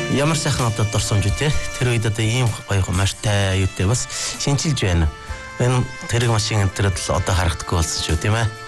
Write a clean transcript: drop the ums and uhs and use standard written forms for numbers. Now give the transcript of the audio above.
Ямар сайхан одоо дурсамж үү те. Тэр үед одоо ийм гоё маштай юутэй бас шинжилж байна. Энэ тэрэг машин энтерд л одоо харагдахгүй болсон шүү тийм ээ.